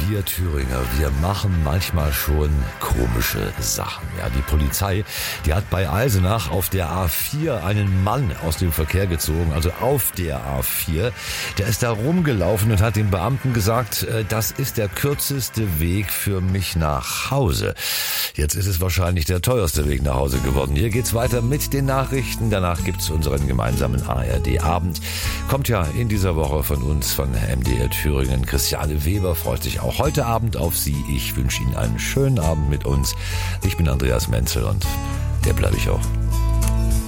Wir Thüringer, wir machen manchmal schon komische Sachen. Ja, die Polizei, die hat bei Eisenach auf der A4 einen Mann aus dem Verkehr gezogen, also auf der A4. Der ist da rumgelaufen und hat den Beamten gesagt, das ist der kürzeste Weg für mich nach Hause. Jetzt ist es wahrscheinlich der teuerste Weg nach Hause geworden. Hier geht's weiter mit den Nachrichten. Danach gibt's unseren gemeinsamen ARD-Abend. Kommt ja in dieser Woche von uns, von MDR Thüringen. Christiane Weber freut sich auch heute Abend auf Sie. Ich wünsche Ihnen einen schönen Abend mit uns. Ich bin Andreas Menzel und der bleibe ich auch.